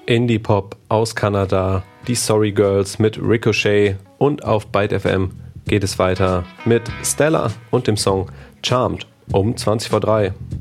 Indie-Pop aus Kanada, die Sorry Girls mit Ricochet, und auf Byte FM geht es weiter mit Stella und dem Song Charmed um 20 vor 3.